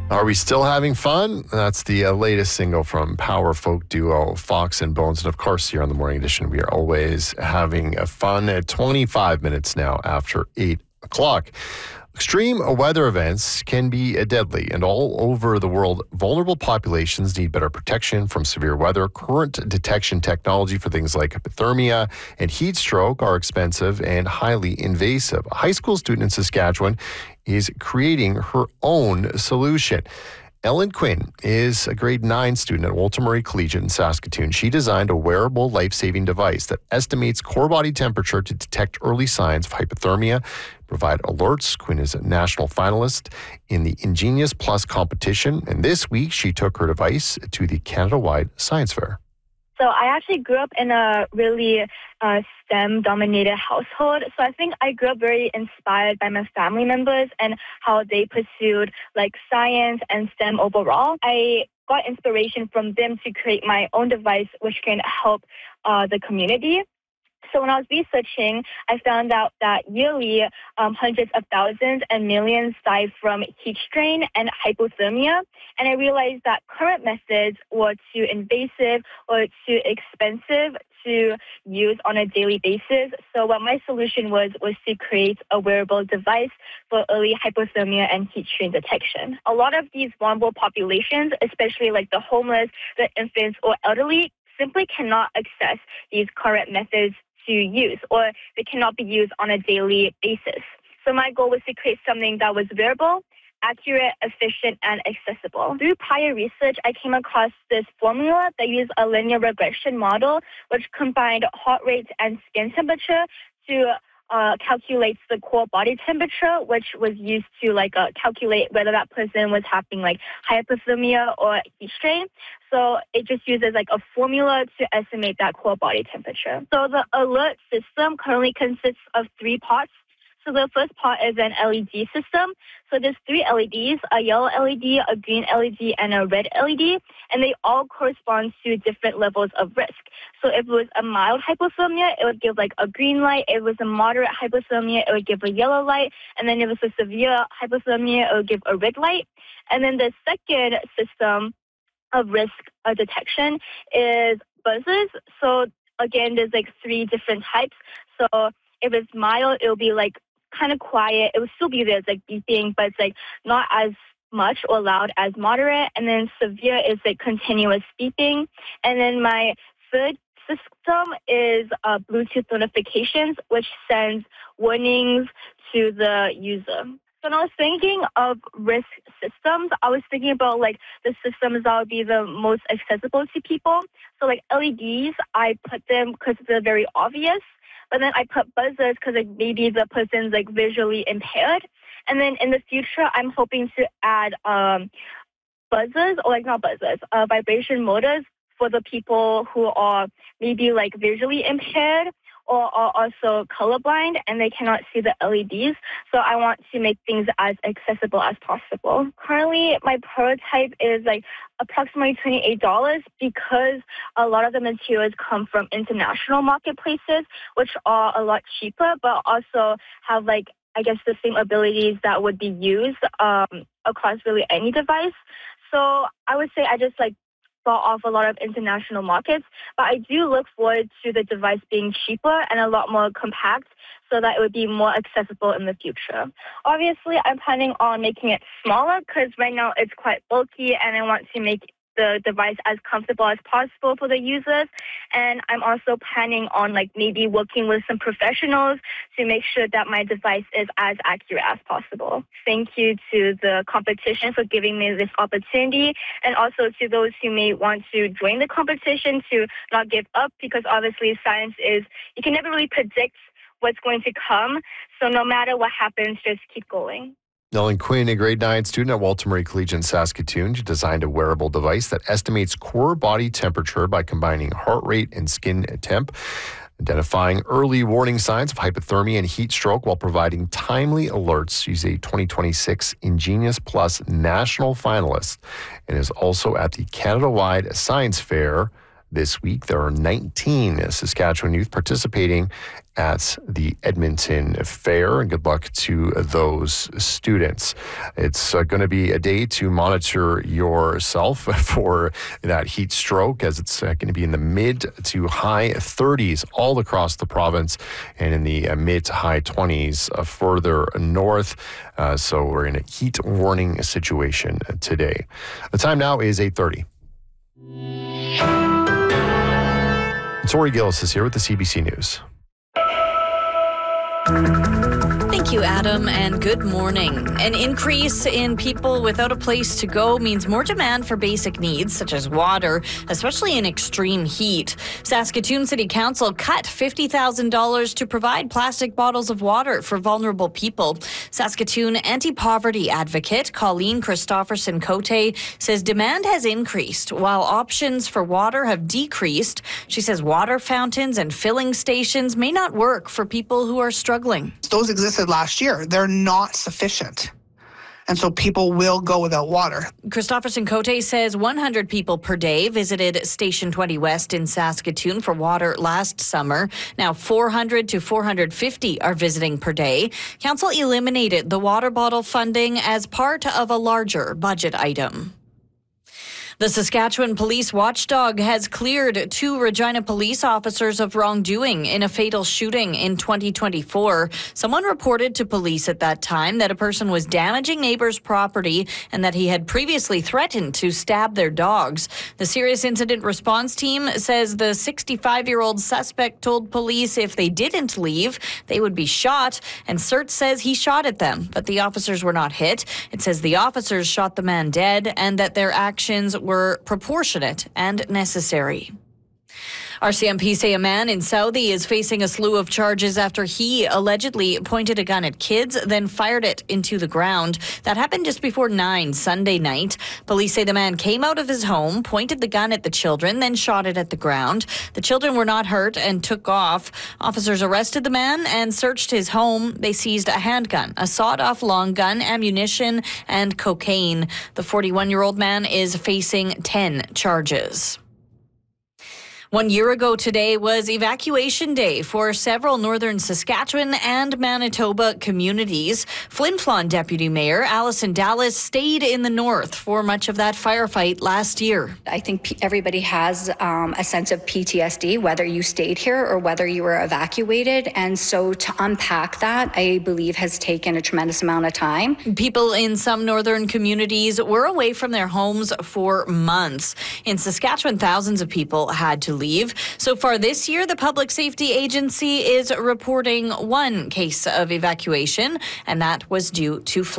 Are we still having fun? That's the latest single from power folk duo Fox and Bones. And of course, here on the Morning Edition, we are always having fun at 25 minutes now after 8 o'clock. Extreme weather events can be deadly, and all over the world, vulnerable populations need better protection from severe weather. Current detection technology for things like hypothermia and heat stroke are expensive and highly invasive. A high school student in Saskatchewan is creating her own solution. Ellen Quinn is a grade 9 student at Walter Murray Collegiate in Saskatoon. She designed a wearable life-saving device that estimates core body temperature to detect early signs of hypothermia, provide alerts. Quinn is a national finalist in the Ingenious Plus competition, and this week she took her device to the Canada-wide science fair. So I actually grew up in a really STEM-dominated household. So I think I grew up very inspired by my family members and how they pursued like science and STEM overall. I got inspiration from them to create my own device, which can help the community. So when I was researching, I found out that yearly hundreds of thousands and millions die from heat strain and hypothermia. And I realized that current methods were too invasive or too expensive to use on a daily basis. So what my solution was to create a wearable device for early hypothermia and heat strain detection. A lot of these vulnerable populations, especially like the homeless, the infants, or elderly, simply cannot access these current methods to use, or they cannot be used on a daily basis. So my goal was to create something that was wearable, accurate, efficient, and accessible. Through prior research, I came across this formula that used a linear regression model, which combined heart rate and skin temperature to calculate the core body temperature, which was used to calculate whether that person was having hypothermia or heat strain. So it just uses a formula to estimate that core body temperature. So the alert system currently consists of 3 parts. So the first part is an LED system. So there's 3 LEDs, a yellow LED, a green LED, and a red LED, and they all correspond to different levels of risk. So if it was a mild hypothermia, it would give a green light. If it was a moderate hypothermia, it would give a yellow light. And then if it was a severe hypothermia, it would give a red light. And then the second system of risk detection is buzzers. So again, there's 3 different types. So if it's mild, it'll be kind of quiet. It will still be there, it's beeping, but it's not as much or loud as moderate. And then severe is continuous beeping. And then my third system is Bluetooth notifications, which sends warnings to the user. So when I was thinking of risk systems, I was thinking about the systems that would be the most accessible to people. So LEDs, I put them because they're very obvious. But then I put buzzers because maybe the person's visually impaired. And then in the future, I'm hoping to add buzzers, or not buzzers, vibration motors for the people who are maybe visually impaired or are also colorblind and they cannot see the LEDs. So I want to make things as accessible as possible. Currently, my prototype is approximately $28 because a lot of the materials come from international marketplaces, which are a lot cheaper, but also have the same abilities that would be used across really any device. So I would say I just bought off a lot of international markets, but I do look forward to the device being cheaper and a lot more compact so that it would be more accessible in the future. Obviously, I'm planning on making it smaller because right now it's quite bulky and I want to make the device as comfortable as possible for the users. And I'm also planning on maybe working with some professionals to make sure that my device is as accurate as possible. Thank you to the competition for giving me this opportunity, and also to those who may want to join the competition to not give up, because obviously science is, you can never really predict what's going to come. So no matter what happens, just keep going. Ellen Quinn, a grade 9 student at Walter Murray Collegiate in Saskatoon, she designed a wearable device that estimates core body temperature by combining heart rate and skin temp, identifying early warning signs of hypothermia and heat stroke while providing timely alerts. She's a 2026 Ingenious Plus national finalist and is also at the Canada-wide science fair this week. There are 19 Saskatchewan youth participating at the Edmonton Fair, and good luck to those students. It's going to be a day to monitor yourself for that heat stroke, as it's going to be in the mid to high 30s all across the province and in the mid to high 20s further north. So we're in a heat warning situation today. The time now is 8:30. Tori Gillis is here with the CBC News. Thank you, Adam, and good morning. An increase in people without a place to go means more demand for basic needs, such as water, especially in extreme heat. Saskatoon City Council cut $50,000 to provide plastic bottles of water for vulnerable people. Saskatoon anti-poverty advocate Colleen Christopherson-Cote says demand has increased while options for water have decreased. She says water fountains and filling stations may not work for people who are struggling. Those existed last year. They're not sufficient. And so people will go without water. Christopherson-Cote says 100 people per day visited Station 20 West in Saskatoon for water last summer. Now 400 to 450 are visiting per day. Council eliminated the water bottle funding as part of a larger budget item. The Saskatchewan Police Watchdog has cleared 2 Regina police officers of wrongdoing in a fatal shooting in 2024. Someone reported to police at that time that a person was damaging neighbors' property and that he had previously threatened to stab their dogs. The Serious Incident Response Team says the 65-year-old suspect told police if they didn't leave, they would be shot, and CERT says he shot at them, but the officers were not hit. It says the officers shot the man dead and that their actions were proportionate and necessary. RCMP say a man in Southey is facing a slew of charges after he allegedly pointed a gun at kids, then fired it into the ground. That happened just before 9 Sunday night. Police say the man came out of his home, pointed the gun at the children, then shot it at the ground. The children were not hurt and took off. Officers arrested the man and searched his home. They seized a handgun, a sawed-off long gun, ammunition, and cocaine. The 41-year-old man is facing 10 charges. 1 year ago today was evacuation day for several northern Saskatchewan and Manitoba communities. Flin Flon Deputy Mayor Alison Dallas stayed in the north for much of that firefight last year. I think everybody has a sense of PTSD, whether you stayed here or whether you were evacuated. And so to unpack that, I believe, has taken a tremendous amount of time. People in some northern communities were away from their homes for months. In Saskatchewan, thousands of people had to leave. So far this year, the Public Safety Agency is reporting 1 case of evacuation, and that was due to flooding.